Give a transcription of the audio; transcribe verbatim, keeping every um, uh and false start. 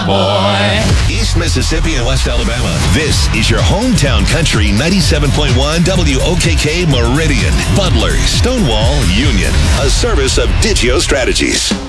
boy. East Mississippi and West Alabama. This is your hometown country ninety-seven point one W O K K Meridian, Butler, Stonewall, Union. A service of Digio Strategies.